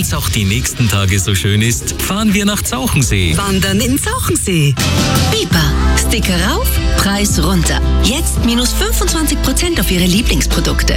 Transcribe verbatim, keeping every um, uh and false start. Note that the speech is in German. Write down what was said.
es auch die nächsten Tage so schön ist, fahren wir nach Zauchensee. Wandern in Zauchensee. Biber. Sticker rauf, Preis runter. Jetzt minus fünfundzwanzig Prozent auf Ihre Lieblingsprodukte.